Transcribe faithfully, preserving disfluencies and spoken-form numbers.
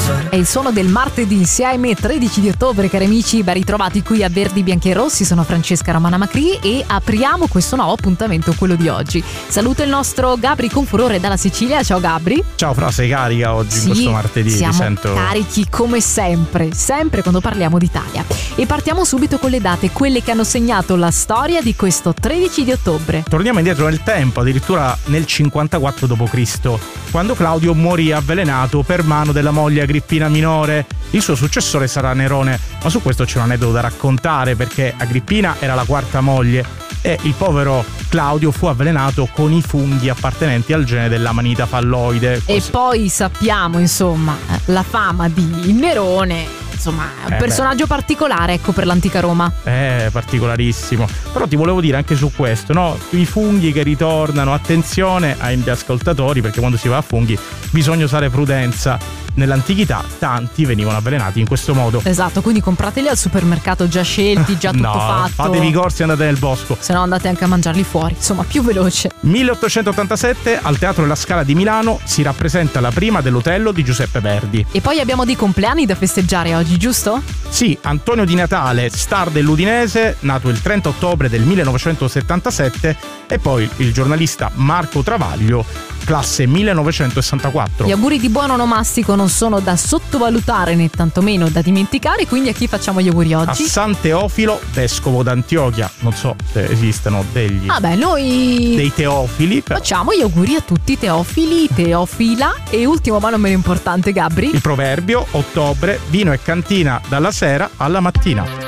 È il suono del martedì insieme, tredici di ottobre, cari amici, ben ritrovati qui a Verdi, Bianchi e Rossi. Sono Francesca Romana Macri e apriamo questo nuovo appuntamento, quello di oggi. Saluto il nostro Gabri con furore dalla Sicilia. Ciao Gabri. Ciao Fra, sei carica oggi, sì, in questo martedì? Siamo Ti sento carichi come sempre, sempre quando parliamo d'Italia. E partiamo subito con le date, quelle che hanno segnato la storia di questo tredici di ottobre. Torniamo indietro nel tempo, addirittura nel cinquantaquattro dopo Cristo, quando Claudio morì avvelenato per mano della moglie Agrippina minore. Il suo successore sarà Nerone, ma su questo c'è un aneddoto da raccontare, perché Agrippina era la quarta moglie e il povero Claudio fu avvelenato con i funghi appartenenti al genere dell'Amanita falloide. Così. E poi sappiamo, insomma, la fama di Nerone. Insomma, è un eh personaggio beh. particolare, ecco, per l'antica Roma. Eh, particolarissimo. Però ti volevo dire anche su questo, no? I funghi che ritornano, attenzione ai ascoltatori, perché quando si va a funghi bisogna usare prudenza. Nell'antichità tanti venivano avvelenati in questo modo. Esatto, quindi comprateli al supermercato già scelti, già tutto no, fatto. Fatevi i corsi e andate nel bosco. Se no andate anche a mangiarli fuori, insomma, più veloce. milleottocentottantasette al Teatro La Scala di Milano si rappresenta la prima dell'Otello di Giuseppe Verdi. E poi abbiamo dei compleanni da festeggiare oggi, giusto? Sì, Antonio Di Natale, star dell'Udinese, nato il trenta ottobre del millenovecentosettantasette, e poi il giornalista Marco Travaglio, classe millenovecentosessantaquattro. Gli auguri di buon onomastico non sono da sottovalutare né tantomeno da dimenticare, quindi a chi facciamo gli auguri oggi? A San Teofilo, vescovo d'Antiochia. Non so se esistono degli Vabbè, noi dei teofili, però facciamo gli auguri a tutti i teofili, teofila. E ultimo ma non meno importante, Gabri, il proverbio: ottobre, vino e cantina dalla sera alla mattina.